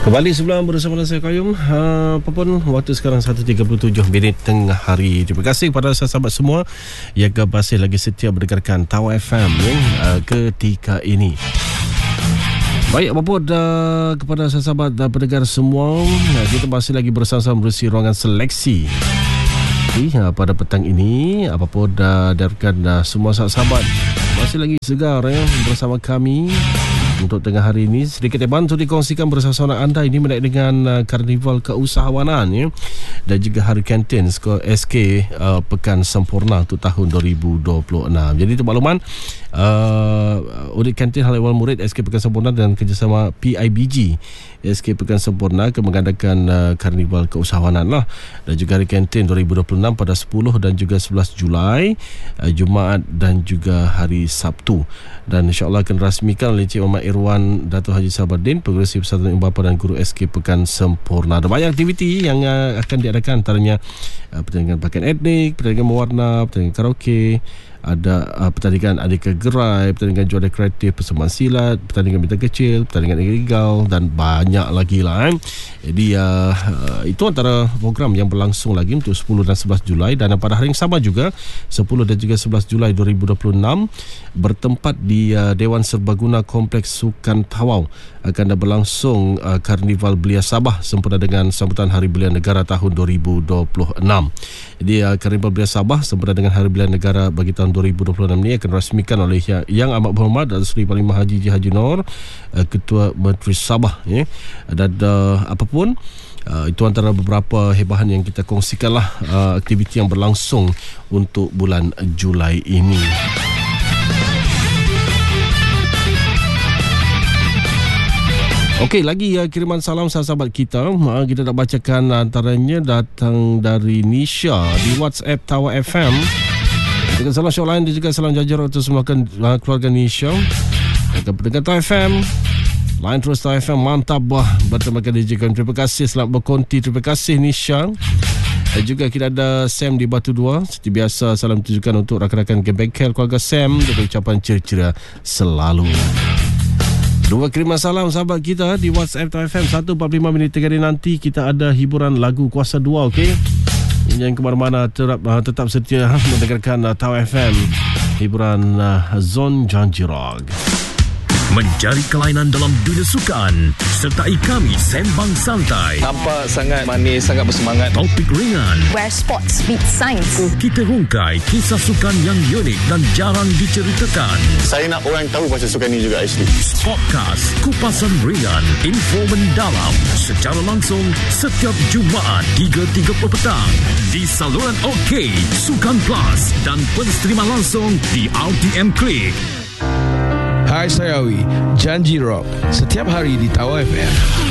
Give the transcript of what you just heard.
Kembali sebelum bersama saya Qayyum. Apa pun waktu sekarang 1.37 minit tengah hari. Terima kasih kepada sahabat semua yang masih lagi setia mendengarkan Tawau FM ketika ini. Baik, apa pun kepada sahabat dan pendengar semua, kita masih lagi bersama-sama bersih ruangan seleksi. Pada petang ini, apa pun daripada semua sahabat masih lagi segar bersama kami untuk tengah hari ini. Sedikit bantu dikongsikan bersama anda ini menaik dengan Karnival Keusahawanan dan juga Hari Kantin SK Pekan Sempurna untuk tahun 2026. Jadi itu makluman unit kantin hal ehwal murid SK Pekan Sempurna dan kerjasama PIBG SK Pekan Sempurna akan mengadakan Karnival Keusahawanan dan juga Hari Kantin 2026 pada 10 dan juga 11 Julai, Jumaat dan juga hari Sabtu. Dan insyaAllah akan rasmikan oleh Encik Muhammad Irwan Dato' Haji Sabardin, Pengerusi Persatuan Ibu Bapa dan Guru SK Pekan Sempurna. Ada banyak aktiviti yang akan diadakan, antaranya pertandingan pakaian etnik, pertandingan mewarna, pertandingan karaoke, ada pertandingan aneka gerai, pertandingan juara kreatif, persembahan silat, pertandingan bintang kecil, pertandingan ilegal dan banyak lagi lah. Jadi itu antara program yang berlangsung lagi untuk 10 dan 11 Julai. Dan pada hari yang sama juga 10 dan juga 11 Julai 2026 bertempat di Dewan Serbaguna Kompleks Sukan Tawau akan berlangsung Karnival Belia Sabah sempena dengan sambutan Hari Belia Negara tahun 2026. Jadi Karnival Belia Sabah sempena dengan Hari Belia Negara bagi tahun 2026 ini akan rasmikan oleh Yang Amat Berhormat Datuk Seri Panglima Haji Haji Nur, Ketua Menteri Sabah dan apapun itu antara beberapa hebahan yang kita kongsikanlah aktiviti yang berlangsung untuk bulan Julai ini. Okey, lagi kiriman salam sahabat kita. Kita nak bacakan antaranya datang dari Nisha di WhatsApp Tawau FM. Dengan salam show lain dan juga salam jajar untuk semua keluarga Nisha. Akan pendengar Tawau FM. Lain terus Tawau FM, mantap bertemu dengan DJ Qayyum. Terima kasih selamat berkonti. Terima kasih Nisha. Dan juga kita ada Sam di Batu Dua. Seperti biasa, salam tujukan untuk rakan-rakan Game Bengkel keluarga Sam dengan ucapan ceria-ceria selalu. Dua kiriman salam sahabat kita di WhatsApp Tawau FM. 1.45 minit tengah nanti kita ada hiburan lagu Kuasa 2, okey? Yang ke mana-mana tetap setia mendengarkan Tawau FM. Hiburan Zon Janji Rock. Mencari kelainan dalam dunia sukan. Sertai kami sembang santai. Nampak sangat manis, sangat bersemangat. Topik ringan. Where sports meet science. Kita hungkai kisah sukan yang unik dan jarang diceritakan. Saya nak orang tahu pasal sukan ni juga actually. Podcast Kupasan Ringan, info mendalam secara langsung setiap Jumaat 3.30 petang di saluran OK, Sukan Plus dan penstreaman langsung di RTM Klik. Hai, saya Awi, Janji Rock setiap hari di Tawau FM.